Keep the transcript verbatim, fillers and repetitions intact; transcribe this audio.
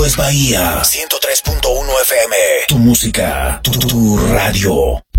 Es Bahía ciento tres punto uno F M. Tu música, tu, tu radio.